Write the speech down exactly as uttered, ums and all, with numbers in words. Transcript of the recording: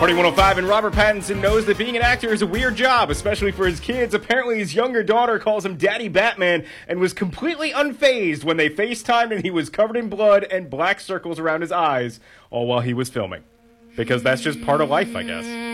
Party one oh five, and Robert Pattinson knows that being an actor is a weird job, especially for his kids. Apparently, his younger daughter calls him Daddy Batman and was completely unfazed when they FaceTimed and he was covered in blood and black circles around his eyes, all while he was filming. Because that's just part of life, I guess.